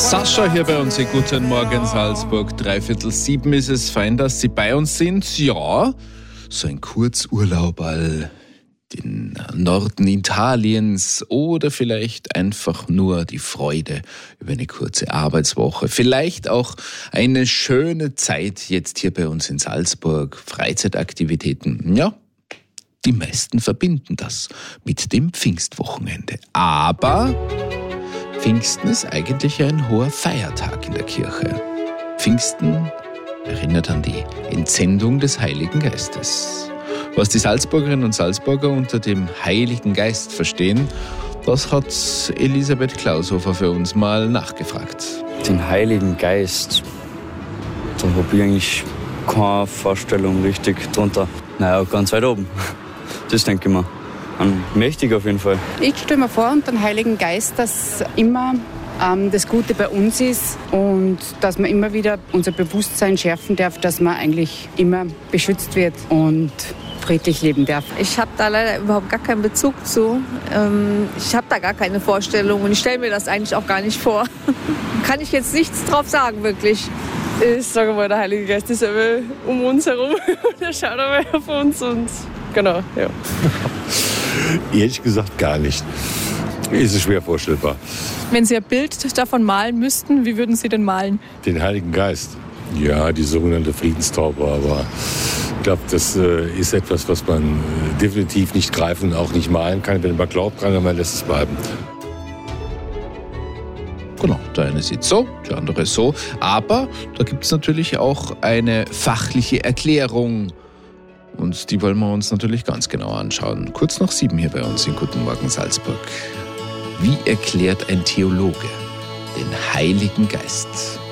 Sascha hier bei uns. Guten Morgen Salzburg. 6:45 ist es. Fein, dass Sie bei uns sind. Ja, so ein Kurzurlaub all den Norden Italiens oder vielleicht einfach nur die Freude über eine kurze Arbeitswoche. Vielleicht auch eine schöne Zeit jetzt hier bei uns in Salzburg. Freizeitaktivitäten. Ja, die meisten verbinden das mit dem Pfingstwochenende. Aber Pfingsten ist eigentlich ein hoher Feiertag in der Kirche. Pfingsten erinnert an die Entsendung des Heiligen Geistes. Was die Salzburgerinnen und Salzburger unter dem Heiligen Geist verstehen, das hat Elisabeth Klaushofer für uns mal nachgefragt. Den Heiligen Geist, da habe ich eigentlich keine Vorstellung richtig drunter. Naja, ganz weit oben. Das denke ich mir. Mächtig auf jeden Fall. Ich stelle mir vor, unter dem Heiligen Geist, dass immer das Gute bei uns ist und dass man immer wieder unser Bewusstsein schärfen darf, dass man eigentlich immer beschützt wird und friedlich leben darf. Ich habe da leider überhaupt gar keinen Bezug zu. Ich habe da gar keine Vorstellung und ich stelle mir das eigentlich auch gar nicht vor. Kann ich jetzt nichts drauf sagen, wirklich. Ich sage mal, der Heilige Geist ist immer um uns herum. Der schaut aber auf uns und genau, ja. Ehrlich gesagt gar nicht. Ist es schwer vorstellbar. Wenn Sie ein Bild davon malen müssten, wie würden Sie denn malen? Den Heiligen Geist. Ja, die sogenannte Friedenstaube. Aber ich glaube, das ist etwas, was man definitiv nicht greifen und auch nicht malen kann. Wenn man glaubt dran, dann lässt es bleiben. Genau, der eine sieht so, der andere so. Aber da gibt es natürlich auch eine fachliche Erklärung. Und die wollen wir uns natürlich ganz genau anschauen. Kurz nach 7 hier bei uns in Guten Morgen Salzburg. Wie erklärt ein Theologe den Heiligen Geist?